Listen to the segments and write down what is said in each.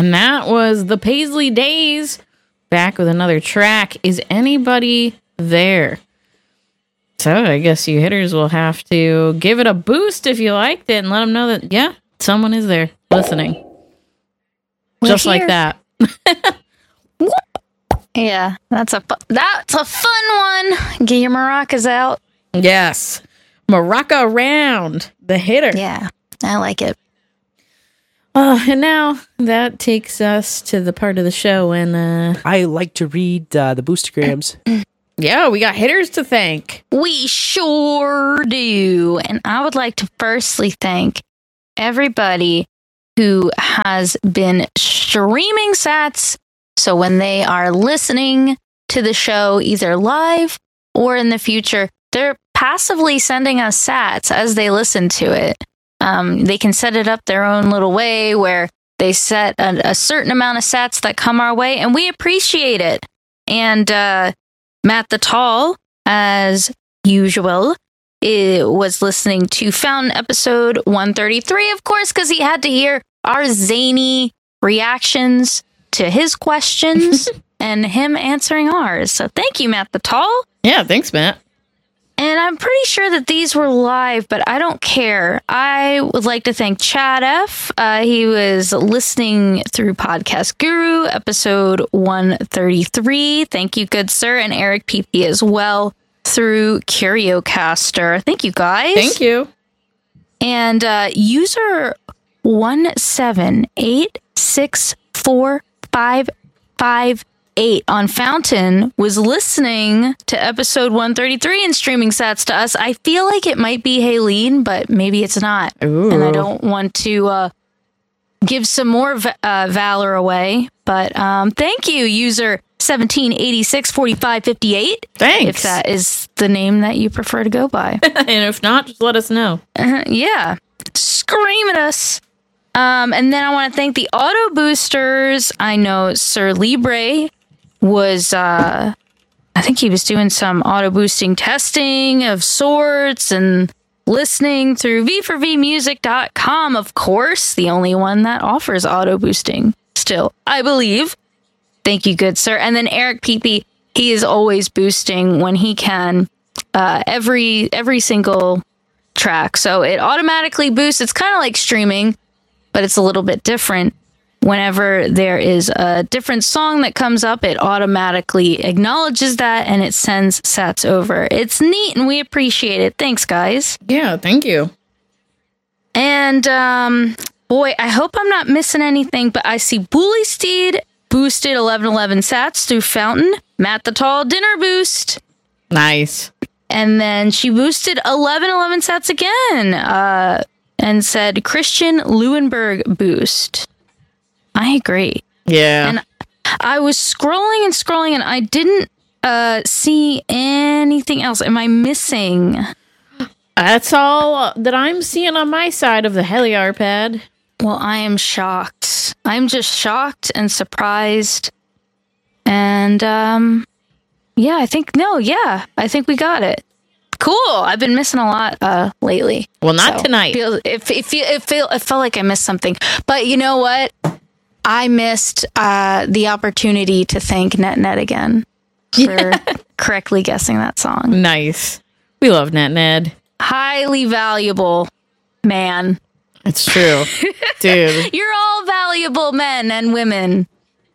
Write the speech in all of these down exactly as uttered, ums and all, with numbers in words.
And that was the Paisley Days, back with another track. Is anybody there? So I guess you hitters will have to give it a boost if you liked it and let them know that, yeah, someone is there listening. We're Just here. like that. Yeah, that's a fu- that's a fun one. Get your maracas out. Yes. Maraca round, the hitter. Yeah, I like it. Uh, and now that takes us to the part of the show when, uh, I like to read uh, the boostergrams. yeah, we got hitters to thank. We sure do. And I would like to firstly thank everybody who has been streaming sats. So when they are listening to the show, either live or in the future, they're passively sending us sats as they listen to it. Um, they can set it up their own little way where they set a, a certain amount of sats that come our way, and we appreciate it. And uh, Matt the Tall, as usual, it was listening to Fountain episode one thirty-three, of course, because he had to hear our zany reactions to his questions and him answering ours. So thank you, Matt the Tall. Yeah, thanks, Matt. And I'm pretty sure that these were live, but I don't care. I would like to thank Chad F. Uh, he was listening through Podcast Guru, episode one thirty-three. Thank you, good sir. And Eric P P as well through CurioCaster. Thank you, guys. Thank you. And uh, user one seven eight six four five five eight on Fountain was listening to episode one thirty-three and streaming sats to us. I feel like it might be Haleen, but maybe it's not. Ooh. And I don't want to uh, give some more v- uh, valor away. But um, thank you, user seventeen eighty-six forty-five fifty-eight. Thanks. If that is the name that you prefer to go by. And if not, just let us know. Uh, yeah. Scream at us. Um, and then I want to thank the auto boosters. I know Sir Libre was, uh, I think he was doing some auto boosting testing of sorts and listening through v four v music dot com, of course, the only one that offers auto boosting still, I believe. Thank you, good sir. And then Eric Peepee, he is always boosting when he can, uh, every, every single track. So it automatically boosts. It's kind of like streaming, but it's a little bit different. Whenever there is a different song that comes up, it automatically acknowledges that and it sends sats over. It's neat and we appreciate it. Thanks, guys. Yeah, thank you. And um, boy, I hope I'm not missing anything, but I see Bully Steed boosted eleven eleven sats through Fountain. Matt the Tall dinner boost. Nice. And then she boosted eleven eleven sats again uh, and said Christian Leuenberg boost. I agree. Yeah. And I was scrolling and scrolling and I didn't uh, see anything else. Am I missing? That's all that I'm seeing on my side of the Heliar pad. Well, I am shocked. I'm just shocked and surprised. And um, yeah, I think, no, yeah, I think we got it. Cool. I've been missing a lot uh, lately. Well, not So, tonight. Feel, it, it, feel, it, feel, it felt like I missed something. But you know what? I missed uh, the opportunity to thank NetNet again for correctly guessing that song. Nice. We love NetNed. Highly valuable, man. It's true. Dude. You're all valuable men and women.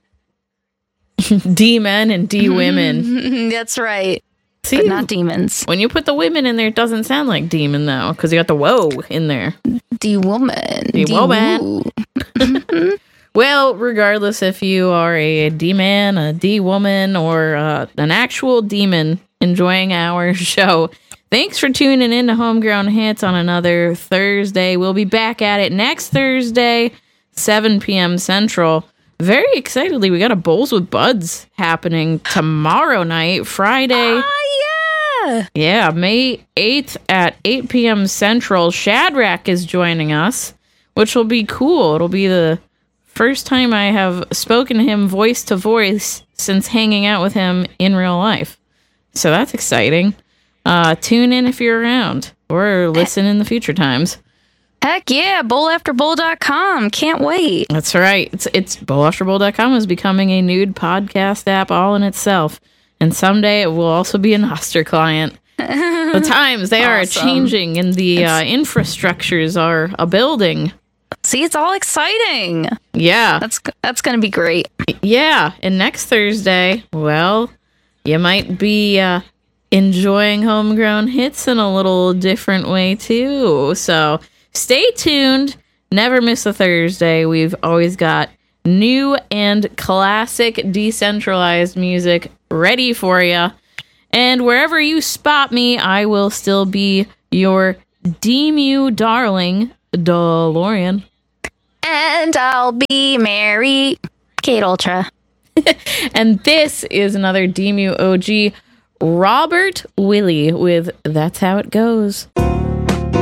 D-men and D-women. That's right. See, But not demons. when you put the women in there, it doesn't sound like demon, though, because you got the woe in there. D-woman. D-woman. D-woo. Well, regardless if you are a D-man, a D-woman, or uh, an actual demon enjoying our show, thanks for tuning in to Homegrown Hits on another Thursday. We'll be back at it next Thursday, seven p.m. Central. Very excitedly, we got a Bowls with Buds happening tomorrow night, Friday. Oh, yeah. Yeah, May eighth at eight p.m. Central. Shadrack is joining us, which will be cool. It'll be the first time I have spoken to him voice to voice since hanging out with him in real life. So that's exciting. Uh, tune in if you're around or listen in the future times. Heck yeah, bowl after bowl dot com. Can't wait. That's right. It's it's bowl after bowl dot com is becoming a nude podcast app all in itself. And someday it will also be a Nostr client. The times, they are Awesome. changing and the uh, infrastructures are a building. See, it's all exciting. Yeah. That's that's going to be great. Yeah. And next Thursday, well, you might be uh, enjoying homegrown hits in a little different way too. So stay tuned. Never miss a Thursday. We've always got new and classic decentralized music ready for you. And wherever you spot me, I will still be your D-Mew darling, DeLorean. And I'll be Mary Kate Ultra. And this is another D-Mew O G, Robert Willie with That's How It Goes.